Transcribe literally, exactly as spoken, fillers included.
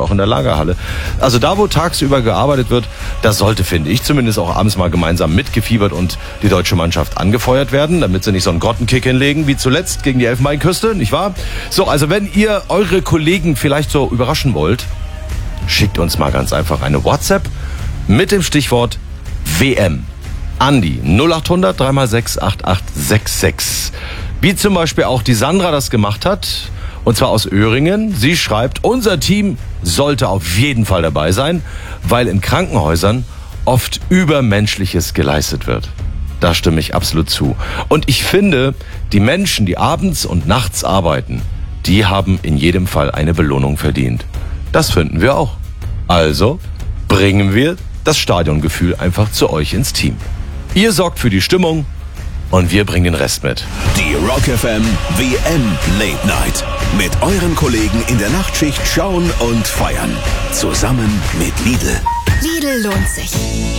oder auch in der Lagerhalle. Also da, wo tagsüber gearbeitet wird, da sollte, finde ich, zumindest auch abends mal gemeinsam mitgefiebert und die deutsche Mannschaft angefeuert werden, damit sie nicht so einen Grottenkick hinlegen wie zuletzt gegen die Elfenbeinküste, nicht wahr? So, also wenn ihr eure Kollegen vielleicht so überraschen wollt, schickt uns mal ganz einfach eine WhatsApp mit dem Stichwort W M an die null acht hundert drei mal sechs acht acht sechs sechs. Wie zum Beispiel auch die Sandra das gemacht hat, und zwar aus Öhringen. Sie schreibt, unser Team sollte auf jeden Fall dabei sein, weil in Krankenhäusern oft Übermenschliches geleistet wird. Da stimme ich absolut zu. Und ich finde, die Menschen, die abends und nachts arbeiten, die haben in jedem Fall eine Belohnung verdient. Das finden wir auch. Also bringen wir das Stadiongefühl einfach zu euch ins Team. Ihr sorgt für die Stimmung und wir bringen den Rest mit. Die Rock F M W M Late Night. Mit euren Kollegen in der Nachtschicht schauen und feiern. Zusammen mit Lidl. Lidl lohnt sich.